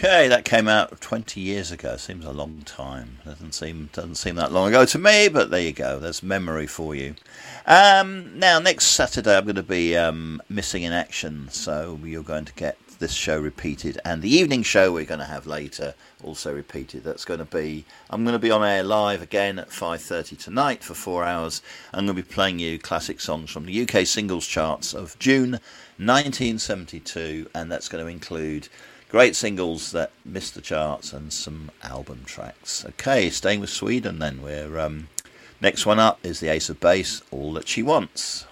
Okay, that came out 20 years ago. Seems a long time. Doesn't seem that long ago to me, but there you go. There's memory for you. Now, next Saturday I'm going to be missing in action, so you're going to get this show repeated, and the evening show we're going to have later also repeated. I'm going to be on air live again at 5:30 tonight for 4 hours. I'm going to be playing you classic songs from the UK singles charts of June 1972, and that's going to include great singles that missed the charts and some album tracks. Okay, staying with Sweden then. Next one up is the Ace of Base, All That She Wants.